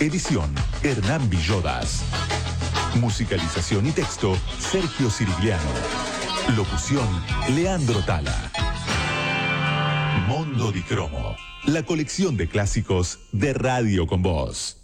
Edición Hernán Villodas. Musicalización y texto Sergio Sirigliano. Locución Leandro Tala. Mondo di Cromo, la colección de clásicos de Radio con Voz.